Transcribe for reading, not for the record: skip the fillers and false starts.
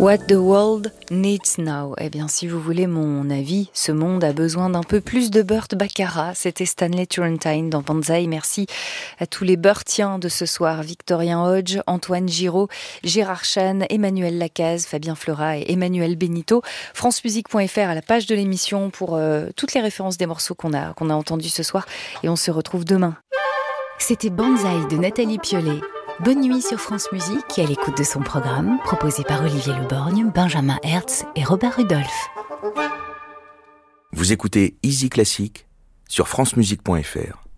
What the world needs now. Eh bien, si vous voulez mon avis, ce monde a besoin d'un peu plus de Burt Bacharach. C'était Stanley Turrentine dans Banzai. Merci à tous les Burtiens de ce soir. Victorien Hodge, Antoine Giraud, Gérard Chan, Emmanuel Lacaze, Fabien Fleurat et Emmanuel Benito. francemusique.fr à la page de l'émission pour toutes les références des morceaux qu'on a entendus ce soir. Et on se retrouve demain. C'était Banzai de Nathalie Piollet. Bonne nuit sur France Musique et à l'écoute de son programme, proposé par Olivier Leborgne, Benjamin Hertz et Robert Rudolph. Vous écoutez Easy Classic sur francemusique.fr.